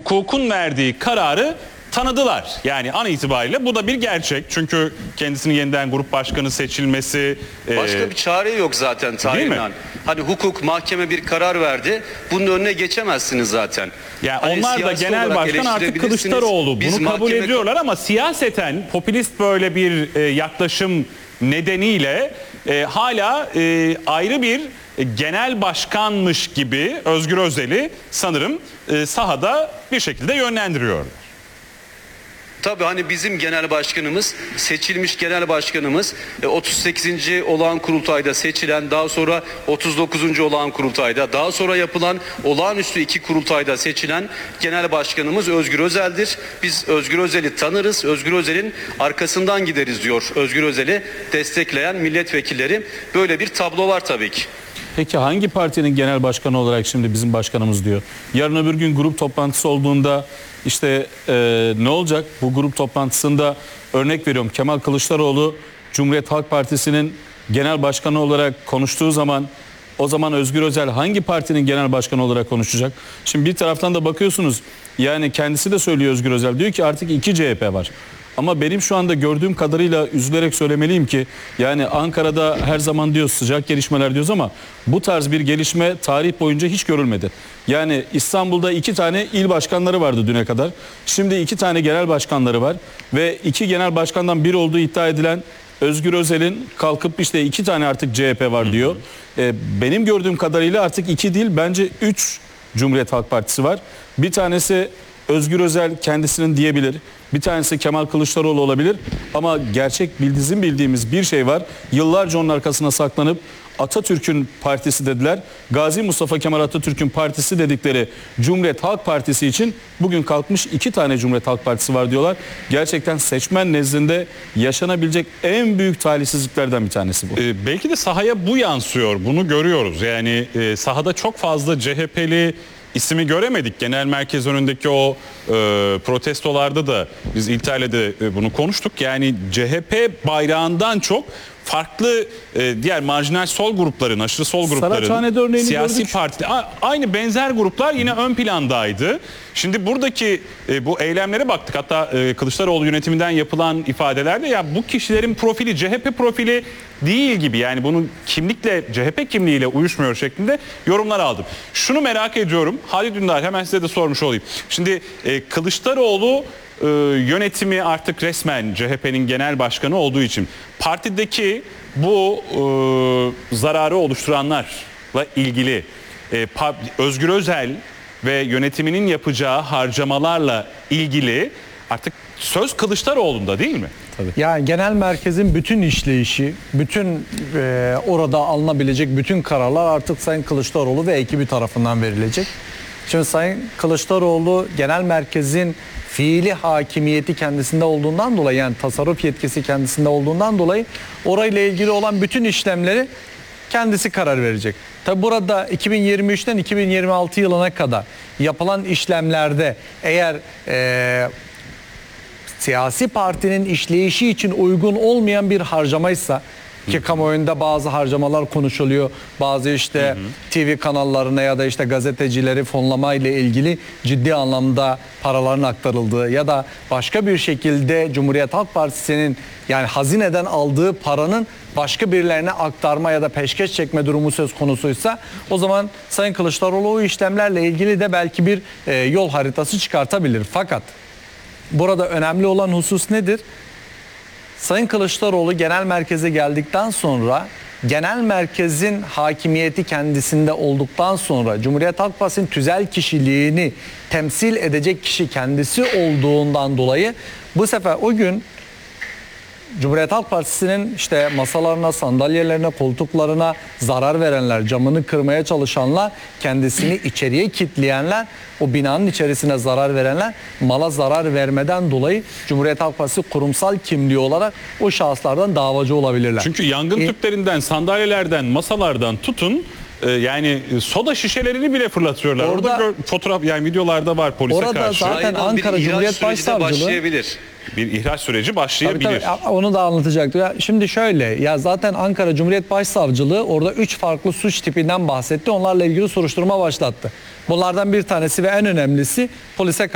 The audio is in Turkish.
hukukun verdiği kararı tanıdılar. Yani an itibariyle bu da bir gerçek. Çünkü kendisinin yeniden grup başkanı seçilmesi... Başka bir çare yok zaten Tahir İnan. Hani hukuk, mahkeme bir karar verdi. Bunun önüne geçemezsiniz zaten. Yani hani onlar da genel başkan artık Kılıçdaroğlu. Bunu kabul ediyorlar ama siyaseten popülist böyle bir yaklaşım nedeniyle hala ayrı bir genel başkanmış gibi Özgür Özel'i sanırım sahada bir şekilde yönlendiriyorlar. Tabii hani bizim genel başkanımız, seçilmiş genel başkanımız 38. olağan kurultayda seçilen, daha sonra 39. olağan kurultayda, daha sonra yapılan olağanüstü 2 kurultayda seçilen genel başkanımız Özgür Özel'dir. Biz Özgür Özel'i tanırız, Özgür Özel'in arkasından gideriz diyor Özgür Özel'i destekleyen milletvekilleri. Böyle bir tablo var tabii ki. Peki hangi partinin genel başkanı olarak şimdi bizim başkanımız diyor? Yarın öbür gün grup toplantısı olduğunda işte ne olacak? Bu grup toplantısında örnek veriyorum Kemal Kılıçdaroğlu Cumhuriyet Halk Partisi'nin genel başkanı olarak konuştuğu zaman o zaman Özgür Özel hangi partinin genel başkanı olarak konuşacak? Şimdi bir taraftan da bakıyorsunuz yani kendisi de söylüyor Özgür Özel diyor ki artık 2 CHP var. Ama benim şu anda gördüğüm kadarıyla üzülerek söylemeliyim ki yani Ankara'da her zaman diyoruz sıcak gelişmeler diyoruz ama bu tarz bir gelişme tarih boyunca hiç görülmedi. Yani İstanbul'da 2 tane il başkanları vardı düne kadar. Şimdi 2 tane genel başkanları var ve 2 genel başkandan biri olduğu iddia edilen Özgür Özel'in kalkıp işte 2 tane artık CHP var diyor. Benim gördüğüm kadarıyla artık 2 değil bence 3 Cumhuriyet Halk Partisi var. Bir tanesi Özgür Özel kendisinin diyebilir. Bir tanesi Kemal Kılıçdaroğlu olabilir. Ama gerçek bizim bildiğimiz bir şey var. Yıllarca onun arkasına saklanıp Atatürk'ün partisi dediler. Gazi Mustafa Kemal Atatürk'ün partisi dedikleri Cumhuriyet Halk Partisi için bugün kalkmış 2 tane Cumhuriyet Halk Partisi var diyorlar. Gerçekten seçmen nezdinde yaşanabilecek en büyük talihsizliklerden bir tanesi bu. Belki de sahaya bu yansıyor. Bunu görüyoruz. Yani sahada çok fazla CHP'li ismi göremedik. Genel merkez önündeki o protestolarda da biz İlter'le de bunu konuştuk. Yani CHP bayrağından çok farklı diğer marjinal sol grupların, aşırı sol grupların, siyasi partiler, aynı benzer gruplar yine ön plandaydı. Şimdi buradaki bu eylemlere baktık. Hatta Kılıçdaroğlu yönetiminden yapılan ifadelerde ya bu kişilerin profili CHP profili değil gibi. Yani bunun kimlikle, CHP kimliğiyle uyuşmuyor şeklinde yorumlar aldım. Şunu merak ediyorum. Halil Dündar hemen size de sormuş olayım. Şimdi Kılıçdaroğlu yönetimi artık resmen CHP'nin genel başkanı olduğu için partideki bu zararı oluşturanlarla ilgili Özgür Özel ve yönetiminin yapacağı harcamalarla ilgili artık söz Kılıçdaroğlu'nda değil mi? Tabii. Yani genel merkezin bütün işleyişi, bütün orada alınabilecek bütün kararlar artık Sayın Kılıçdaroğlu ve ekibi tarafından verilecek. Şimdi Sayın Kılıçdaroğlu genel merkezin fiili hakimiyeti kendisinde olduğundan dolayı yani tasarruf yetkisi kendisinde olduğundan dolayı orayla ilgili olan bütün işlemleri kendisi karar verecek. Tabi burada 2023'ten 2026 yılına kadar yapılan işlemlerde eğer siyasi partinin işleyişi için uygun olmayan bir harcamaysa ki kamuoyunda bazı harcamalar konuşuluyor. Bazı işte TV kanallarına ya da işte gazetecileri fonlama ile ilgili ciddi anlamda paraların aktarıldığı ya da başka bir şekilde Cumhuriyet Halk Partisi'nin yani hazineden aldığı paranın başka birilerine aktarma ya da peşkeş çekme durumu söz konusuysa o zaman Sayın Kılıçdaroğlu o işlemlerle ilgili de belki bir yol haritası çıkartabilir. Fakat burada önemli olan husus nedir? Sayın Kılıçdaroğlu genel merkeze geldikten sonra genel merkezin hakimiyeti kendisinde olduktan sonra Cumhuriyet Halk Partisi'nin tüzel kişiliğini temsil edecek kişi kendisi olduğundan dolayı bu sefer o gün Cumhuriyet Halk Partisi'nin işte masalarına, sandalyelerine, koltuklarına zarar verenler, camını kırmaya çalışanlar, kendisini içeriye kitleyenler, o binanın içerisine zarar verenler, mala zarar vermeden dolayı Cumhuriyet Halk Partisi kurumsal kimliği olarak o şahıslardan davacı olabilirler. Çünkü yangın tüplerinden, sandalyelerden, masalardan tutun yani soda şişelerini bile fırlatıyorlar. Orada fotoğraf yani videolarda var polise orada karşı. Orada zaten Ankara Cumhuriyet Başsavcılığı bir ihraç süreci başlayabilir. Tabii, onu da anlatacaktım. Ya şimdi şöyle ya zaten Ankara Cumhuriyet Başsavcılığı orada 3 farklı suç tipinden bahsetti. Onlarla ilgili soruşturma başlattı. Bunlardan bir tanesi ve en önemlisi polise